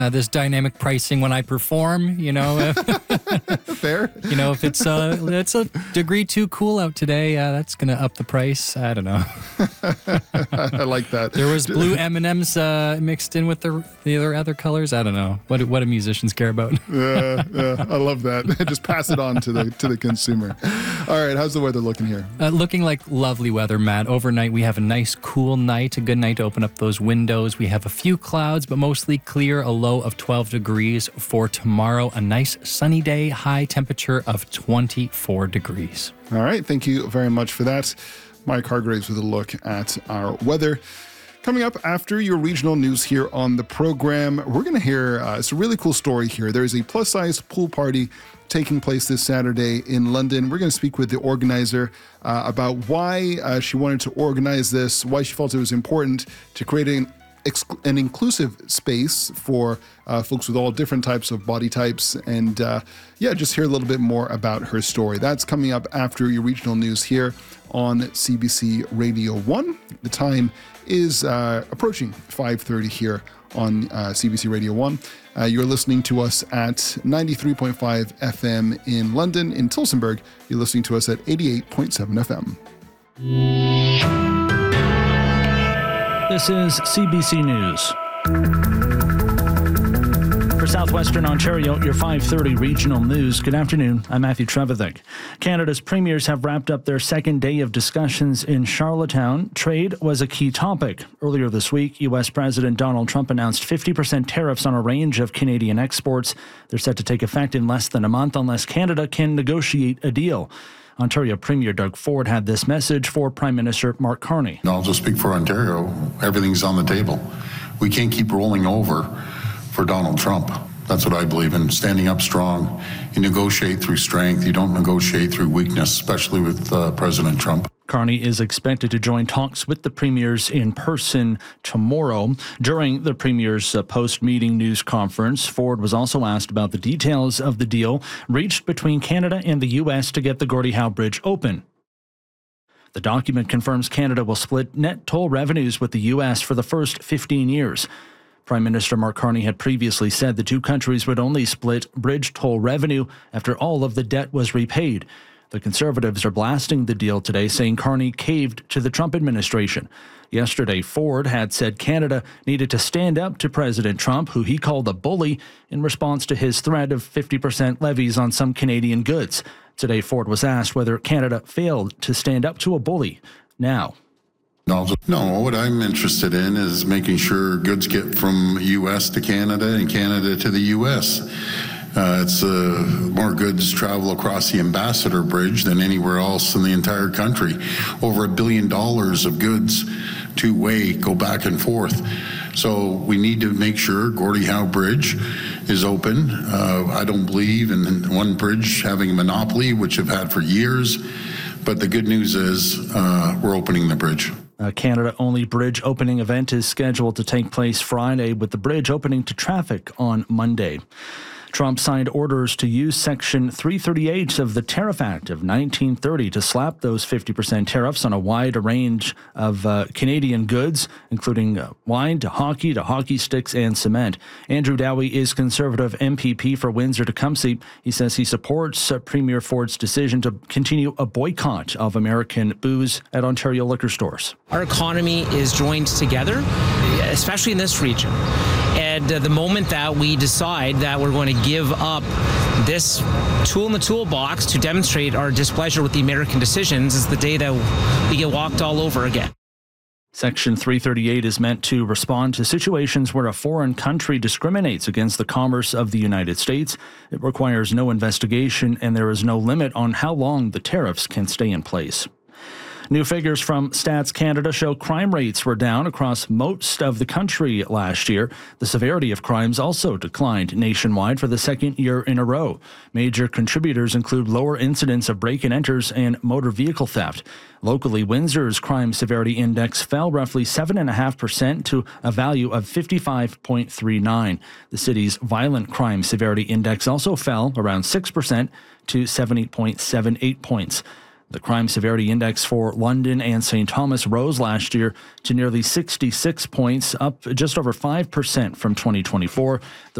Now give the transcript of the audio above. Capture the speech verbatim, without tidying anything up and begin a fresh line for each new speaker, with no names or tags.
Uh, there's dynamic pricing when I perform, you know.
Fair.
You know, if it's uh, it's a degree too cool out today, uh, that's going to up the price. I don't know.
I like that.
There was blue M and M's uh, mixed in with the the other other colors. I don't know. What do, what do musicians care about?
Yeah, yeah, I love that. Just pass it on to the to the consumer. All right, how's the weather looking here?
Uh, looking like lovely weather, Matt. Overnight, we have a nice cool night, a good night to open up those windows. We have a few clouds, but mostly clear, a low of twelve degrees. For tomorrow, a nice sunny day, high temperature of twenty-four degrees.
All right, thank you very much for that. Mike Hargraves with a look at our weather. Coming up after your regional news here on the program, we're going to hear, uh, it's a really cool story here. There's a plus-size pool party taking place this Saturday in London. We're going to speak with the organizer uh, about why uh, she wanted to organize this, why she felt it was important to create an, ex- an inclusive space for uh, folks with all different types of body types, and uh, yeah, just hear a little bit more about her story. That's coming up after your regional news here on C B C Radio one. The time is uh, approaching five thirty here on uh, C B C Radio one. Uh, you're listening to us at ninety-three point five F M in London. In Tillsonburg, you're listening to us at eighty-eight point seven F M.
This is C B C News. For Southwestern Ontario, your five thirty regional news. Good afternoon. I'm Matthew Trevithick. Canada's premiers have wrapped up their second day of discussions in Charlottetown. Trade was a key topic. Earlier this week, U S President Donald Trump announced fifty percent tariffs on a range of Canadian exports. They're set to take effect in less than a month unless Canada can negotiate a deal. Ontario Premier Doug Ford had this message for Prime Minister Mark Carney.
I'll just speak for Ontario. Everything's on the table. We can't keep rolling over for Donald Trump. That's what I believe in, standing up strong. You negotiate through strength. You don't negotiate through weakness, especially with uh, President Trump.
Carney is expected to join talks with the premiers in person tomorrow. During the premier's uh, post-meeting news conference, Ford was also asked about the details of the deal reached between Canada and the U S to get the Gordie Howe Bridge open. The document confirms Canada will split net toll revenues with the U S for the first fifteen years. Prime Minister Mark Carney had previously said the two countries would only split bridge toll revenue after all of the debt was repaid. The Conservatives are blasting the deal today, saying Carney caved to the Trump administration. Yesterday, Ford had said Canada needed to stand up to President Trump, who he called a bully, in response to his threat of fifty percent levies on some Canadian goods. Today, Ford was asked whether Canada failed to stand up to a bully. Now,
No, what I'm interested in is making sure goods get from U S to Canada and Canada to the U S. Uh, it's uh, more goods travel across the Ambassador Bridge than anywhere else in the entire country. Over a billion dollars of goods two-way go back and forth. So we need to make sure Gordie Howe Bridge is open. Uh, I don't believe in one bridge having a monopoly, which I've had for years. But the good news is uh, we're opening the bridge.
A Canada-only bridge opening event is scheduled to take place Friday, with the bridge opening to traffic on Monday. Trump signed orders to use Section three thirty-eight of the Tariff Act of nineteen thirty to slap those fifty percent tariffs on a wide range of uh, Canadian goods, including uh, wine to hockey to hockey sticks and cement. Andrew Dowie is Conservative M P P for Windsor-Tecumseh. He says he supports uh, Premier Ford's decision to continue a boycott of American booze at Ontario liquor stores.
Our economy is joined together, especially in this region. And uh, the moment that we decide that we're going to give up this tool in the toolbox to demonstrate our displeasure with the American decisions is the day that we get walked all over again.
Section three thirty-eight is meant to respond to situations where a foreign country discriminates against the commerce of the United States. It requires no investigation, and there is no limit on how long the tariffs can stay in place. New figures from Stats Canada show crime rates were down across most of the country last year. The severity of crimes also declined nationwide for the second year in a row. Major contributors include lower incidents of break-and-enters and motor vehicle theft. Locally, Windsor's crime severity index fell roughly seven point five percent to a value of fifty-five point three nine. The city's violent crime severity index also fell around six percent to seventy point seven eight points. The crime severity index for London and Saint Thomas rose last year to nearly sixty-six points, up just over five percent from twenty twenty-four. The